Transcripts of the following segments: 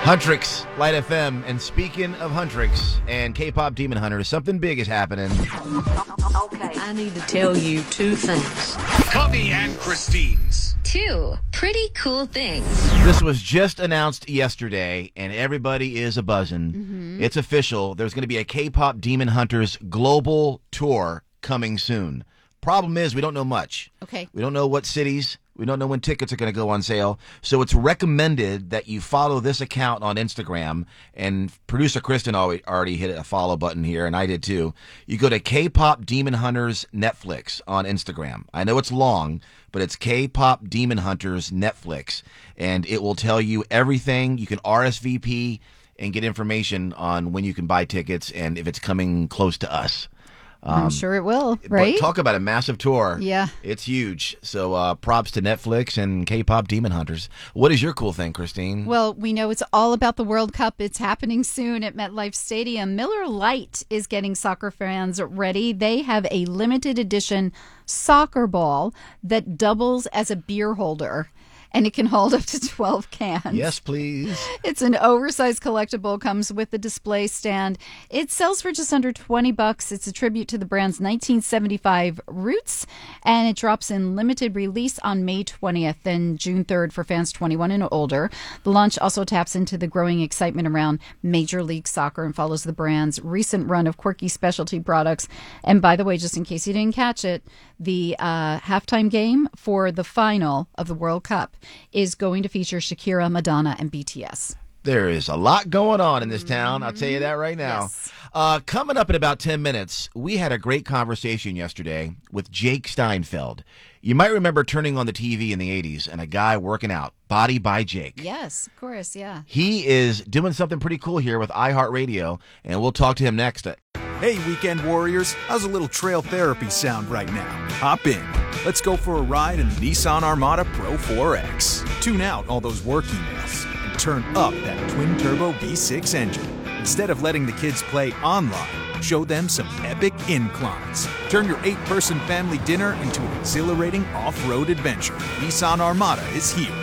Huntrix, Light FM, and speaking of Huntrix and K-pop Demon Hunters, something big is happening. Okay, I need to tell you two things. Cubby and Christine's. Two pretty cool things. This was just announced yesterday, and everybody is a-buzzing. It's official. There's going to be a K-pop Demon Hunters global tour coming soon. Problem is, we don't know much. Okay. We don't know what cities. We don't know when tickets are going to go on sale. So it's recommended that you follow this account on Instagram. And producer Kristen already hit a follow button here, and I did too. You go to K-pop Demon Hunters Netflix on Instagram. I know it's long, but it's K-pop Demon Hunters Netflix. And it will tell you everything. You can RSVP and get information on when you can buy tickets and if it's coming close to us. I'm sure it will, right? But talk about a massive tour. Yeah. It's huge. So props to Netflix and K-pop Demon Hunters. What is your cool thing, Christine? Well, we know it's all about the World Cup. It's happening soon at MetLife Stadium. Miller Lite is getting soccer fans ready. They have a limited edition soccer ball that doubles as a beer holder. And it can hold up to 12 cans. Yes, please. It's an oversized collectible, comes with a display stand. It sells for just under $20. It's a tribute to the brand's 1975 roots, and it drops in limited release on May 20th and June 3rd for fans 21 and older. The launch also taps into the growing excitement around Major League Soccer and follows the brand's recent run of quirky specialty products. And by the way, just in case you didn't catch it, the halftime game for the final of the World Cup is going to feature Shakira, Madonna, and BTS. There is a lot going on in this town. I'll tell you that right now. Yes. Coming up in about 10 minutes, we had a great conversation yesterday with Jake Steinfeld. You might remember turning on the TV in the 80s and a guy working out, Body by Jake. Yes, of course, yeah. He is doing something pretty cool here with iHeartRadio, and we'll talk to him next. Hey, weekend warriors, how's a little trail therapy sound right now? Hop in. Let's go for a ride in the Nissan Armada Pro 4X. Tune out all those work emails and turn up that twin-turbo V6 engine. Instead of letting the kids play online, show them some epic inclines. Turn your 8-person family dinner into an exhilarating off-road adventure. Nissan Armada is here.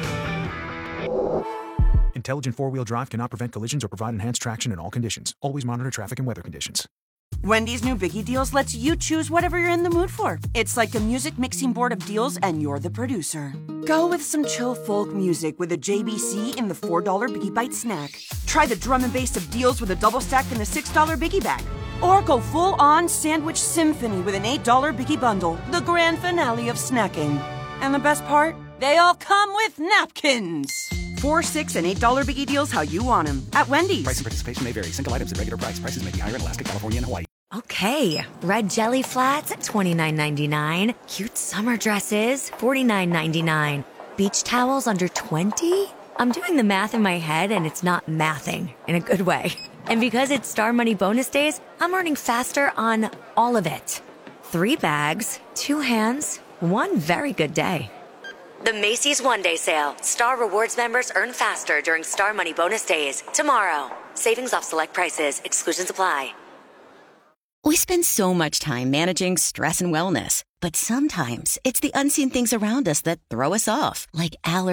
Intelligent four-wheel drive cannot prevent collisions or provide enhanced traction in all conditions. Always monitor traffic and weather conditions. Wendy's new Biggie Deals lets you choose whatever you're in the mood for. It's like a music mixing board of deals, and you're the producer. Go with some chill folk music with a JBC in the $4 Biggie Bite snack. Try the drum and bass of deals with a double stack in the $6 Biggie Bag. Or go full-on sandwich symphony with an $8 Biggie Bundle, the grand finale of snacking. And the best part? They all come with napkins. $4, $6, and $8 Biggie Deals how you want them at Wendy's. Price and participation may vary. Single items at regular price. Prices may be higher in Alaska, California, and Hawaii. Okay, red jelly flats at $29.99. Cute summer dresses, $49.99. Beach towels under $20? I'm doing the math in my head, and it's not mathing in a good way. And because it's Star Money bonus days, I'm earning faster on all of it. 3 bags, 2 hands, 1 very good day. The Macy's One Day Sale. Star Rewards members earn faster during Star Money bonus days. Tomorrow. Savings off select prices. Exclusions apply. We spend so much time managing stress and wellness, but sometimes it's the unseen things around us that throw us off, like allergies.